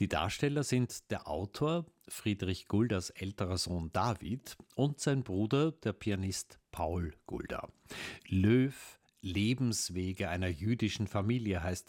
Die Darsteller sind der Autor Friedrich Gulders älterer Sohn David und sein Bruder, der Pianist Paul Gulda. Löw, Lebenswege einer jüdischen Familie heißt